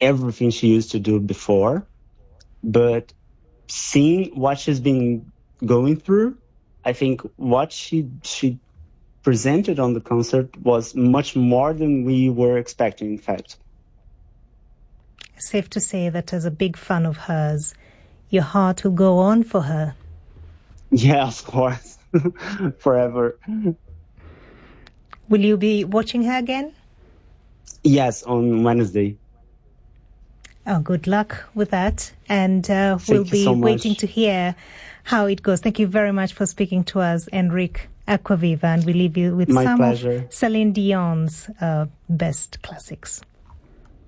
everything she used to do before. But seeing what she's been going through, I think what she presented on the concert was much more than we were expecting, in fact. Safe to say that as a big fan of hers, your heart will go on for her. Yeah, of course. Forever. Will you be watching her again? Yes, on Wednesday. Oh, good luck with that. And we'll be waiting to hear how it goes. Thank you very much for speaking to us, Enrique Acquaviva. And we leave you with some of Celine Dion's best classics.